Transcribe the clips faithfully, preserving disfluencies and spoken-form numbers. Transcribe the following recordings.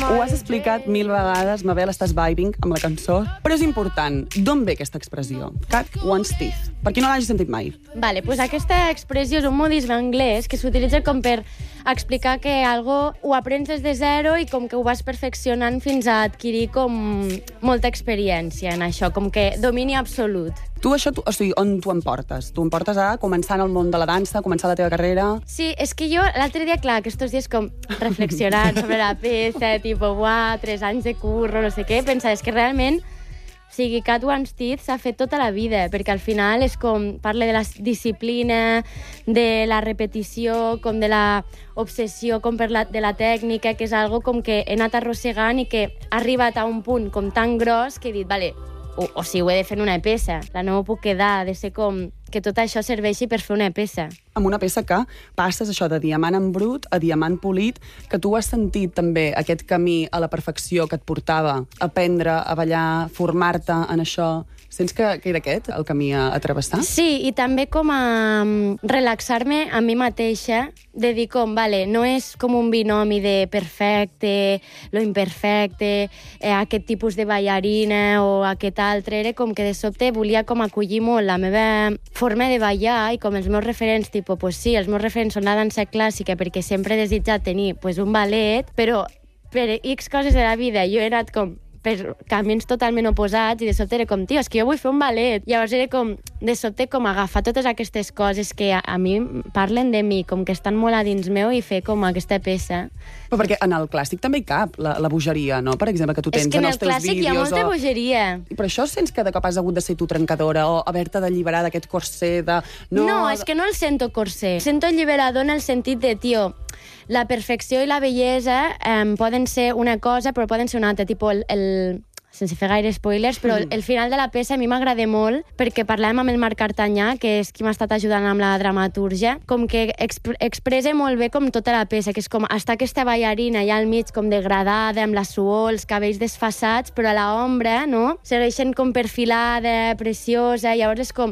Ho has explicat mil vegades, Mabel, estàs vibing amb la cançó, però és important. D'on ve aquesta expressió? Cut one's teeth. Per qui no l'hagi sentit mai. Vale, pues aquesta expressió és un modisme anglès que s'utilitza com per explicar que algo ho aprens des de zero i com que ho vas perfeccionant fins a adquirir com molta experiència en això, com que domini absolut. Tu això, tu, o sigui, on t'ho emportes? Tu emportes a començar en el món de la dansa, començar la teva carrera? Sí, és que jo l'altre dia, clar, aquests dies com reflexionant sobre la peça, tipus, uah, tres anys de curro, no sé què, pensar, és que realment, o sigui, Cut One's Teeth s'ha fet tota la vida, perquè al final és com, parla de la disciplina, de la repetició, com de la obsessió com per la, de la tècnica, que és algo com que he anat arrossegant i que ha arribat a un punt com tan gros que he dit, vale, o, o sigui, ho he de fer en una peça. La no m'ho puc quedar, ha de ser com que tot això serveixi per fer una peça. Amb una peça que passes això de diamant en brut a diamant polit, que tu has sentit també aquest camí a la perfecció que et portava a aprendre, a ballar, formar-te en això. Sents que, que era aquest el camí a, a travessar? Sí, i també com a um, relaxar-me a mi mateixa, de dir com, vale, no és com un binomi de perfecte, lo imperfecte, eh, aquest tipus de ballarina o aquest altre, era com que de sobte volia com acollir molt la meva forma de ballar i com els meus referents, tipus, pues sí, els meus referents són la dansa clàssica perquè sempre he desitjat tenir pues, un ballet, però per X coses de la vida jo he anat com per camins totalment oposats i de sobte era com, tio, és que jo vull fer un ballet. Llavors era com, de sobte, com agafar totes aquestes coses que a, a mi parlen de mi, com que estan molt a dins meu i fer com aquesta peça. Però perquè en el clàssic també hi cap la, la bogeria, no? Per exemple, que tu tens en els teus vídeos... És que en el clàssic hi ha molta o... bogeria. I per això sents que de cop has hagut de ser tu trencadora o haver-te d'alliberar d'aquest corsé de... No... no, és que no el sento corsé. Sento alliberador en el sentit de, tio, la perfecció i la bellesa eh, poden ser una cosa, però poden ser una altra. Tipo, el, el, sense fer gaire spoilers, però el, el final de la peça a mi m'agrada molt, perquè parlàvem amb el Marc Artanyà, que és qui m'ha estat ajudant amb la dramatúrgia, com que exp expressa molt bé com tota la peça, que és com està aquesta ballarina allà al mig com degradada, amb la suor, els cabells desfassats, però a l'ombra, no? Segueixen com perfilada, preciosa, llavors és com...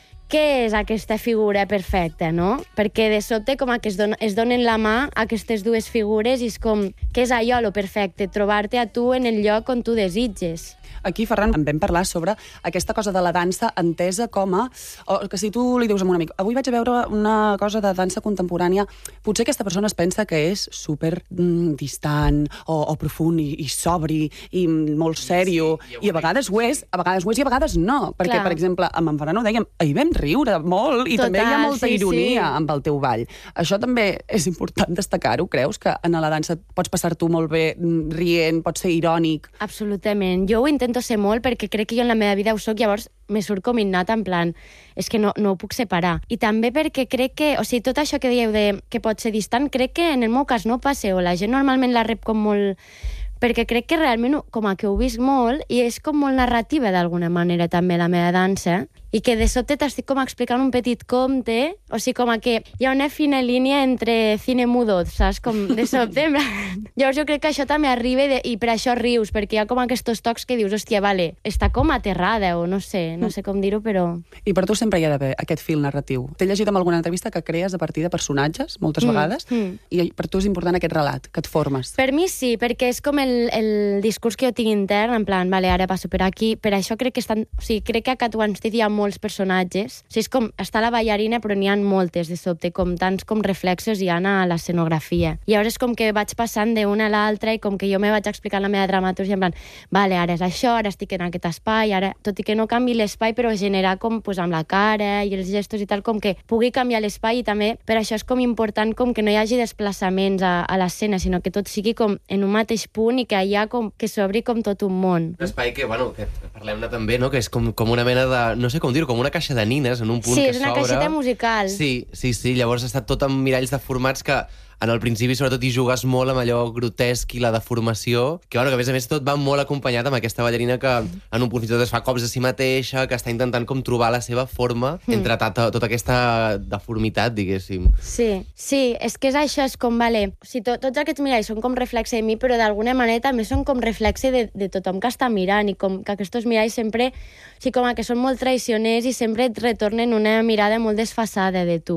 Què és aquesta figura perfecta, no? Perquè de sobte com que es, don es donen la mà aquestes dues figures i és com, què és allò, lo perfecte? Trobar-te a tu en el lloc on tu desitges. Aquí, Ferran, en vam parlar sobre aquesta cosa de la dansa entesa com a... O que si tu li dius a un amic, avui vaig a veure una cosa de dansa contemporània, potser aquesta persona es pensa que és super mm, distant o, o profund i, i sobri i molt sèrio, sí, i a vegades ho és, a vegades ho és i a vegades no. Perquè, Clar. per exemple, amb en Ferran ho dèiem, ahir vam riure molt i Total, també hi ha molta sí, ironia sí. amb el teu ball. Això també és important destacar-ho, creus? Que en la dansa pots passar tu molt bé rient, pots ser irònic? Absolutament. Jo ho intento ser molt perquè crec que jo en la meva vida ho soc, llavors me surt com innat en plan, és que no, no ho puc separar. I també perquè crec que, o sigui, tot això que dieu de que pot ser distant, crec que en el meu cas no passa, o la gent normalment la rep com molt... perquè crec que realment com a que ho visc molt i és com molt narrativa d'alguna manera també la meva dansa i que de sobte t'estic com explicant un petit conte, o sigui, com a que hi ha una fina línia entre cine mudo, saps? Com de sobte. Llavors jo crec que això també arriba i, de, i per això rius, perquè hi ha com aquests tocs que dius, hòstia, vale, està com aterrada o no sé, no sé com dir-ho, però... I per tu sempre hi ha d'haver aquest fil narratiu. T'he llegit en alguna entrevista que crees a partir de personatges, moltes mm, vegades, mm. i per tu és important aquest relat, que et formes. Per mi sí, perquè és com el, el discurs que jo tinc intern, en plan, vale, ara passo per aquí, per això crec que estan... O sigui, crec que a Cut One's Teeth hi ha molts personatges. O sigui, és com, està la ballarina, però n'hi ha moltes, de sobte, com tants com reflexos hi ha a l'escenografia. I llavors és com que vaig passant d'una a l'altra i com que jo me vaig explicant la meva dramatúrgia en plan, vale, ara és això, ara estic en aquest espai, ara, tot i que no canvi l'espai, però generar com, pues, amb la cara i els gestos i tal, com que pugui canviar l'espai i també, per això és com important com que no hi hagi desplaçaments a, a l'escena, sinó que tot sigui com en un mateix punt i que hi ha com, que s'obri com tot un món. Un espai que, bueno, que parlem-ne també, no?, que és com, com una mena de, no sé com dir-ho, com una caixa de nines en un punt sí, que s'obre. Sí, és una caixeta musical. Sí, sí, sí, llavors està tot amb miralls deformats que en el principi sobretot hi jugues molt amb allò grotesc i la deformació, que, bueno, que a més a més tot va molt acompanyat amb aquesta ballarina que en un punt fins i tot es fa cops a si mateixa, que està intentant com trobar la seva forma mm. entre tota, tota aquesta deformitat, diguéssim. Sí, sí, és que és això, és com, vale, o sigui, to, tots aquests miralls són com reflexe de mi, però d'alguna manera també són com reflexe de, de tothom que està mirant i com que aquests miralls sempre, o sigui, com que són molt traicioners i sempre et retornen una mirada molt desfasada de tu.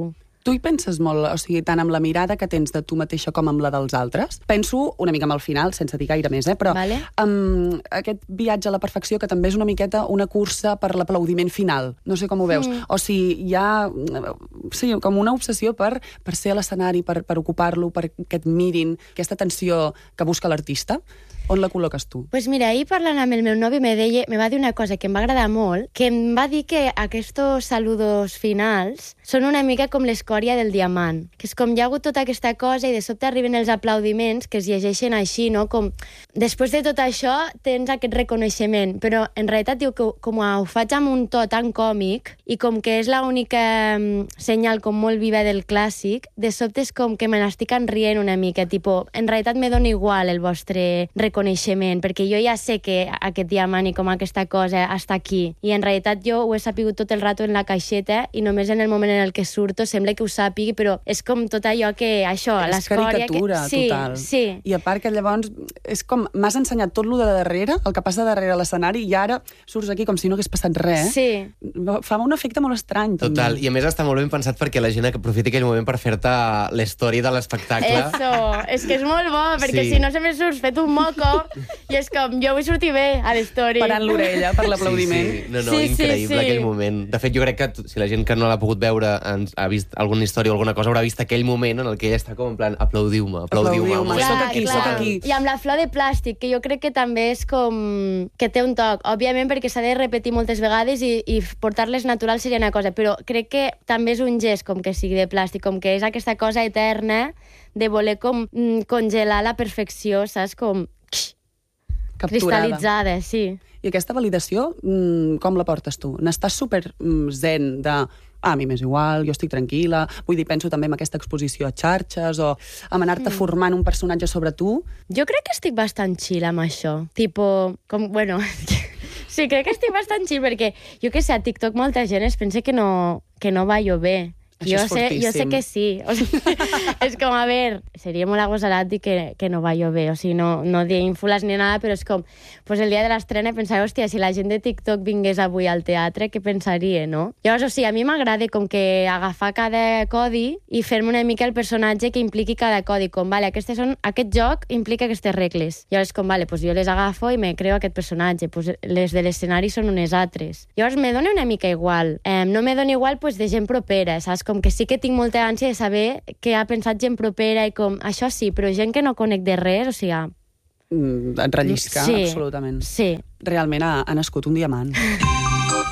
Tu hi penses molt, o sigui, tant amb la mirada que tens de tu mateixa com amb la dels altres? Penso una mica amb el final, sense dir gaire més, eh? Però vale. amb aquest viatge a la perfecció que també és una miqueta una cursa per l'aplaudiment final. No sé com ho veus. Mm. O sigui, hi ha sí, com una obsessió per, per ser a l'escenari, per, per ocupar-lo, per que et mirin, aquesta tensió que busca l'artista. On la col·loques tu? Pues mira, ahir parlant amb el meu nòvio me, deia, me va dir una cosa que em va agradar molt, que em va dir que aquests saludos finals són una mica com l'escòria del diamant, que és com hi ha hagut tota aquesta cosa i de sobte arriben els aplaudiments que es llegeixen així, no? Com després de tot això tens aquest reconeixement, però en realitat diu que com ho faig amb un to tan còmic i com que és l'única senyal com molt viva del clàssic, de sobte és com que me n'estic enrient una mica, tipo, en realitat me dona igual el vostre reconeixement, perquè jo ja sé que aquest diamant i com aquesta cosa està aquí, i en realitat jo ho he sapigut tot el rato en la caixeta i només en el moment en el que surto sembla que ho sàpigui, però és com tot allò que, això, l'escòria... És caricatura, que... sí, total. Sí. I a part que llavors és com, m'has ensenyat tot lo de darrere, el que passa darrere l'escenari, i ara surts aquí com si no hagués passat res. Sí. Fa un efecte molt estrany, també. Total, i a més està molt ben pensat perquè la gent aprofita aquell moment per fer-te l'història de l'espectacle. Eso, és que és molt bo, perquè Sí. si no sempre surts fet un moco i és com, jo vull sortir bé a l'story. Parant l'orella per l'aplaudiment. Sí, sí. No, no, Sí, sí, increïble sí. aquell moment. De fet, jo crec que t- si la gent que no l'ha pogut veure ens ha vist alguna història o alguna cosa, haurà vist aquell moment en el que ella està com en plan, aplaudiu-me, aplaudiu-me. Aplaudiu-me. Moment Soc aquí, igual. soc aquí. I amb la flor de plàstic, que jo crec que també és com... que té un toc. Òbviament perquè s'ha de repetir moltes vegades i, i portar-les naturals seria una cosa, però crec que també és un gest com que sigui de plàstic, com que és aquesta cosa eterna de voler com mm, congelar la perfecció, saps? Com... Capturada. Cristal·litzada, sí. I aquesta validació, mm, com la portes tu? N'estàs super mm, zen de... Ah, a mi m'és igual, jo estic tranquil·la. Vull dir, penso també en aquesta exposició a xarxes o en anar-te mm. formant un personatge sobre tu. Jo crec que estic bastant chill amb això. Tipo, com, bueno... sí, crec que estic bastant chill perquè, jo que sé, a TikTok molta gent es pensa que no, que no va jo bé. Això jo és sé, jo sé fortíssim. que sí. O sigui, és com, a ver, seria molt agosarat dir que, que no va jo bé. O sigui, no, no dir ínfules ni nada, però és com, pues el dia de l'estrena pensava, hòstia, si la gent de TikTok vingués avui al teatre, què pensaria, no? Llavors, o sigui, a mi m'agrada com que agafar cada codi i fer-me una mica el personatge que impliqui cada codi. Com, vale, aquestes són, aquest joc implica aquestes regles. Llavors, com, vale, pues jo les agafo i me creo aquest personatge. Pues les de l'escenari són unes altres. Llavors, me dona una mica igual. Eh, no me dona igual, pues, de gent propera, saps? Com que sí que tinc molta ànsia de saber què ha pensat gent propera i com, això sí, però gent que no conec de res, o sigui... Mm, et rellisca, Sí, absolutament. sí. Realment ha, ha nascut un diamant.